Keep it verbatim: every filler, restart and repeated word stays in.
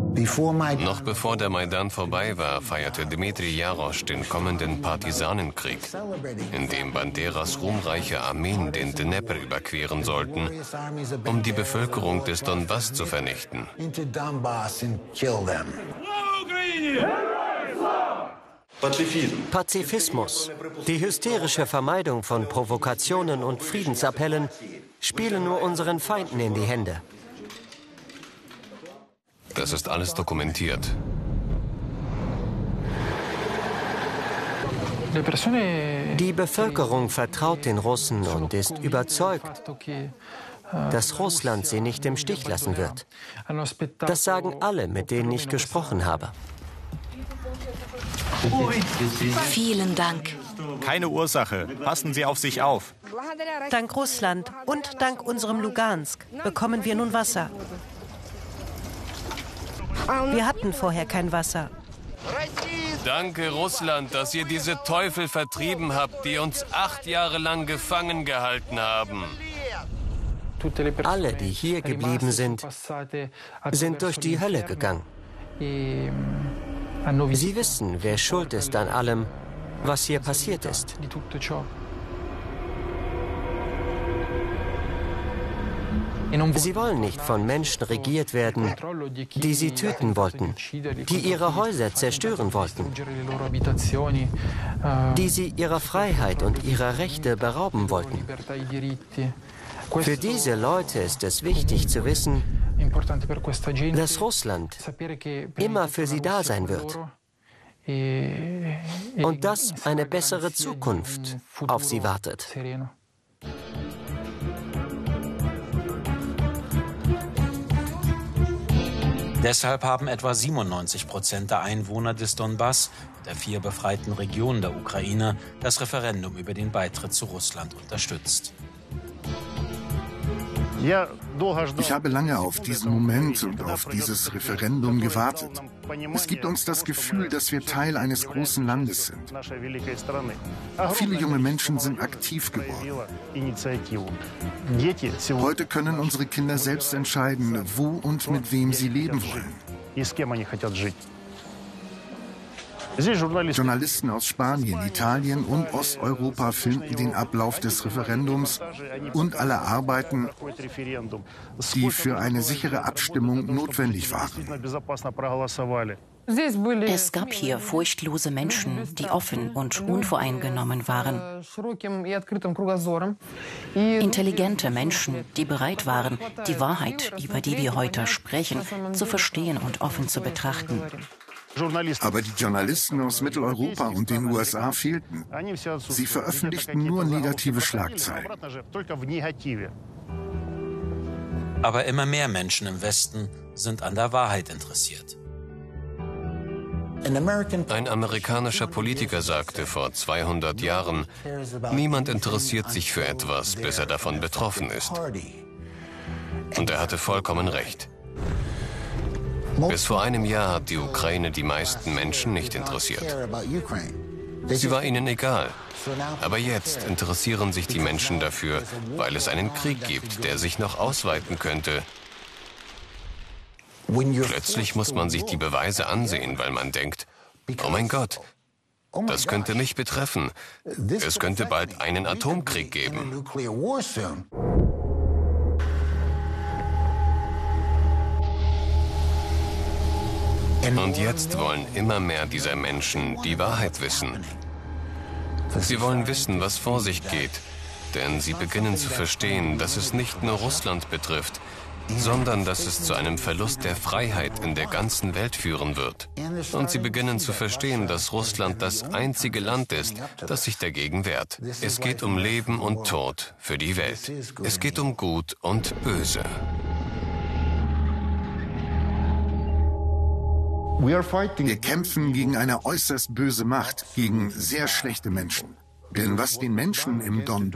Noch bevor der Maidan vorbei war, feierte Dmitri Jarosch den kommenden Partisanenkrieg, in dem Banderas ruhmreiche Armeen den Dnepr überqueren sollten, um die Bevölkerung des Donbass zu vernichten. Pazifismus, die hysterische Vermeidung von Provokationen und Friedensappellen, spielen nur unseren Feinden in die Hände. Das ist alles dokumentiert. Die Bevölkerung vertraut den Russen und ist überzeugt, dass Russland sie nicht im Stich lassen wird. Das sagen alle, mit denen ich gesprochen habe. Vielen Dank. Keine Ursache. Passen Sie auf sich auf. Dank Russland und dank unserem Lugansk bekommen wir nun Wasser. Wir hatten vorher kein Wasser. Danke, Russland, dass ihr diese Teufel vertrieben habt, die uns acht Jahre lang gefangen gehalten haben. Alle, die hier geblieben sind, sind durch die Hölle gegangen. Sie wissen, wer schuld ist an allem, was hier passiert ist. Sie wollen nicht von Menschen regiert werden, die sie töten wollten, die ihre Häuser zerstören wollten, die sie ihrer Freiheit und ihrer Rechte berauben wollten. Für diese Leute ist es wichtig zu wissen, dass Russland immer für sie da sein wird und dass eine bessere Zukunft auf sie wartet. Deshalb haben etwa siebenundneunzig Prozent der Einwohner des Donbass, der vier befreiten Regionen der Ukraine, das Referendum über den Beitritt zu Russland unterstützt. Ich habe lange auf diesen Moment und auf dieses Referendum gewartet. Es gibt uns das Gefühl, dass wir Teil eines großen Landes sind. Viele junge Menschen sind aktiv geworden. Heute können unsere Kinder selbst entscheiden, wo und mit wem sie leben wollen. Journalisten aus Spanien, Italien und Osteuropa filmten den Ablauf des Referendums und alle Arbeiten, die für eine sichere Abstimmung notwendig waren. Es gab hier furchtlose Menschen, die offen und unvoreingenommen waren. Intelligente Menschen, die bereit waren, die Wahrheit, über die wir heute sprechen, zu verstehen und offen zu betrachten. Aber die Journalisten aus Mitteleuropa und den U S A fehlten. Sie veröffentlichten nur negative Schlagzeilen. Aber immer mehr Menschen im Westen sind an der Wahrheit interessiert. Ein amerikanischer Politiker sagte vor zweihundert Jahren, niemand interessiert sich für etwas, bis er davon betroffen ist. Und er hatte vollkommen recht. Bis vor einem Jahr hat die Ukraine die meisten Menschen nicht interessiert. Sie war ihnen egal. Aber jetzt interessieren sich die Menschen dafür, weil es einen Krieg gibt, der sich noch ausweiten könnte. Plötzlich muss man sich die Beweise ansehen, weil man denkt, oh mein Gott, das könnte mich betreffen. Es könnte bald einen Atomkrieg geben. Und jetzt wollen immer mehr dieser Menschen die Wahrheit wissen. Sie wollen wissen, was vor sich geht, denn sie beginnen zu verstehen, dass es nicht nur Russland betrifft, sondern dass es zu einem Verlust der Freiheit in der ganzen Welt führen wird. Und sie beginnen zu verstehen, dass Russland das einzige Land ist, das sich dagegen wehrt. Es geht um Leben und Tod für die Welt. Es geht um Gut und Böse. Wir kämpfen gegen eine äußerst böse Macht, gegen sehr schlechte Menschen. Denn was den Menschen im Donbass